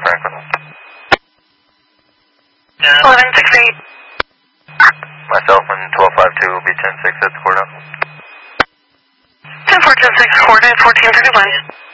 Franklin. 1168. Myself and 1252 will be 106 at the courthouse. 10-4, 10-6, coordinate 1431.